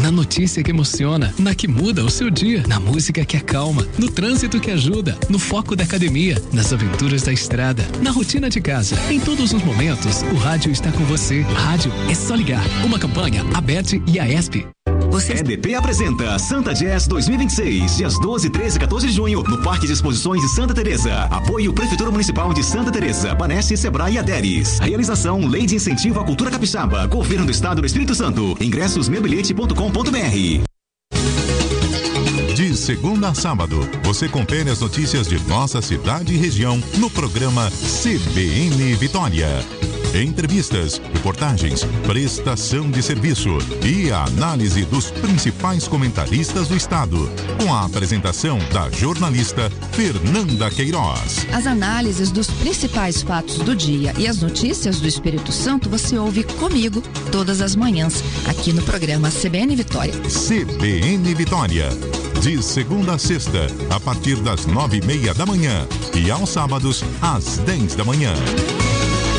na notícia que emociona, na que muda o seu dia, na música que acalma, no trânsito que ajuda, no foco da academia, nas aventuras da estrada, na rotina de casa. Em todos os momentos, o rádio está com você. Rádio é só ligar. Uma campanha, ABET e AESP. EDP apresenta Santa Jazz 2026, dias 12, 13 e 14 de junho, no Parque de Exposições de Santa Teresa. Apoio Prefeitura Municipal de Santa Teresa, Banesse, Sebrae e Aderes. Realização Lei de Incentivo à Cultura Capixaba, Governo do Estado do Espírito Santo. Ingressos meubilhete.com.br. De segunda a sábado, você confere as notícias de nossa cidade e região no programa CBN Vitória. Entrevistas, reportagens, prestação de serviço e a análise dos principais comentaristas do estado, com a apresentação da jornalista Fernanda Queiroz. As análises dos principais fatos do dia e as notícias do Espírito Santo você ouve comigo todas as manhãs, aqui no programa CBN Vitória. CBN Vitória. De segunda a sexta, a partir das 9:30 da manhã e aos sábados, às 10 da manhã.